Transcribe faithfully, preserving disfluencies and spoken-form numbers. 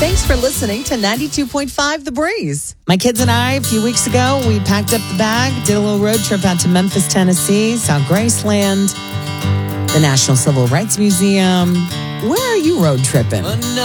Thanks for listening to ninety-two point five The Breeze. My kids and I, a few weeks ago, we packed up the bag, did a little road trip out to Memphis, Tennessee, saw Graceland, the National Civil Rights Museum. Where are you road tripping?